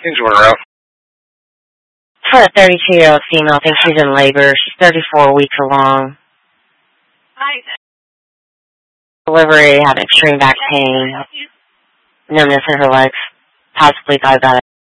Things went around. For a 32-year-old female, thinks she's in labor. She's 34 weeks along. Delivery, having extreme back pain, numbness in her legs, possibly diabetic.